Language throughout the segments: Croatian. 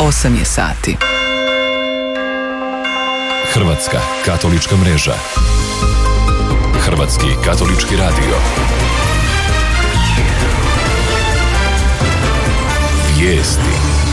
8 je sati. Hrvatska katolička mreža. Hrvatski katolički radio. Vijesti.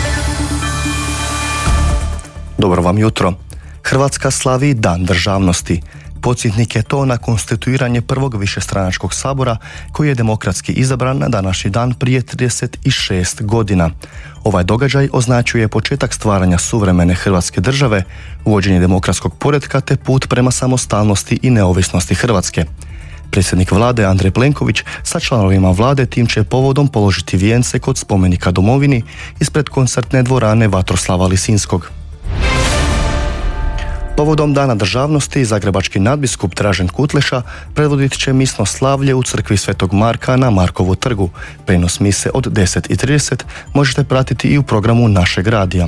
Dobro vam jutro. Hrvatska slavi Dan državnosti. Podsjetnik je to na konstituiranje prvog višestranačkog sabora koji je demokratski izabran na današnji dan prije 36 godina. Ovaj događaj označuje početak stvaranja suvremene Hrvatske države, uvođenje demokratskog poretka te put prema samostalnosti i neovisnosti Hrvatske. Predsjednik vlade Andrej Plenković sa članovima vlade tim će povodom položiti vijence kod spomenika domovini ispred koncertne dvorane Vatroslava Lisinskog. Povodom Dana državnosti zagrebački nadbiskup Dražen Kutleša predvodit će misno slavlje u crkvi Svetog Marka na Markovu trgu. Prenos mise od 10:30 možete pratiti i u programu našeg radija.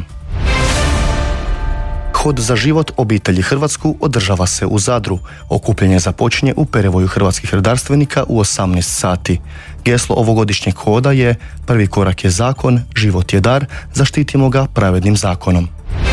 Hod za život obitelji Hrvatsku održava se u Zadru. Okupljanje započinje u Perevoju hrvatskih redarstvenika u 18 sati. Geslo ovogodišnjeg hoda je: prvi korak je zakon, život je dar, zaštitimo ga pravednim zakonom.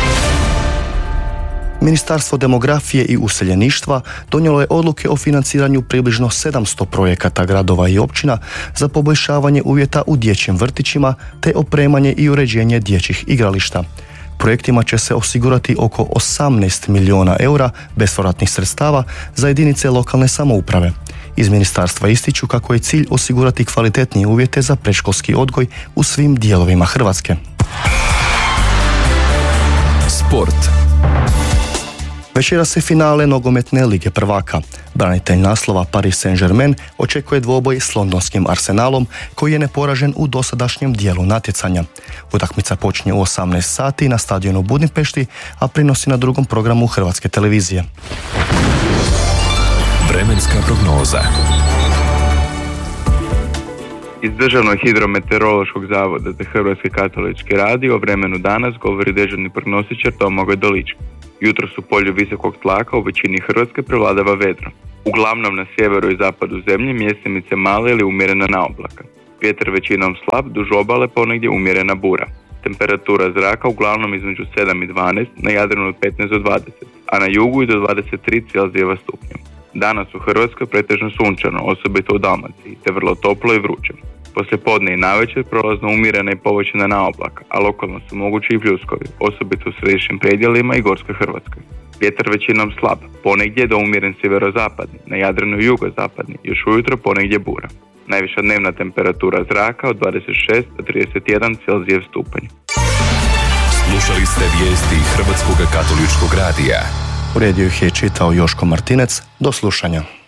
Ministarstvo demografije i useljeništva donijelo je odluke o financiranju približno 700 projekata gradova i općina za poboljšavanje uvjeta u dječjim vrtićima te opremanje i uređenje dječjih igrališta. Projektima će se osigurati oko 18 milijuna eura bespovratnih sredstava za jedinice lokalne samouprave. Iz ministarstva ističu kako je cilj osigurati kvalitetnije uvjete za predškolski odgoj u svim dijelovima Hrvatske. Sport. Večeras se finale nogometne lige prvaka. Branitelj naslova Paris Saint-Germain očekuje dvoboj s londonskim Arsenalom koji je neporažen u dosadašnjem dijelu natjecanja. Utakmica počinje u 18 sati na stadionu u Budimpešti, a prenosi na drugom programu Hrvatske televizije. Vremenska prognoza. Iz Državnog hidrometeorološkog zavoda za Hrvatski katolički radio o vremenu danas govori dežurni prognostičar Domagoj Dolički. Jutros u polju visokog tlaka u većini Hrvatske prevladava vedro. Uglavnom na sjeveru i zapadu zemlje mjestimice male ili umjerena naoblaka. Vjetar većinom slab, duž obale ponegdje umjerena bura. Temperatura zraka uglavnom između 7 i 12, na Jadranu od 15 do 20, a na jugu i do 23 Celzijeva stupnja. Danas u Hrvatskoj pretežno sunčano, osobito u Dalmaciji, te vrlo toplo i vruće. Poslije podne i navečer prolazno umjerena i povećana naoblaka, a lokalno su mogući i pljuskovi, osobito u središnjim predjelima i Gorskoj Hrvatskoj. Vjetar većinom slab, ponegdje do umjeren sjeverozapadni, na Jadranu i jugozapadni, još ujutro ponegdje bura. Najviša dnevna temperatura zraka od 26 do 31 Celzijev stupanj. Slušali ste vijesti Hrvatskog katoličkog radija. U rediju ih je čitao Joško Martinec. Do slušanja.